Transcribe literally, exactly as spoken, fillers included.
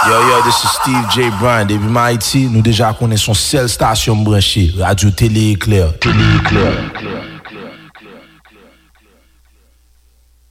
Yo yo, this is Steve J. Bryan. Depuis Haïti, nous déjà connaissons seule station branchée, Radio Télé Éclair. Télé Éclair.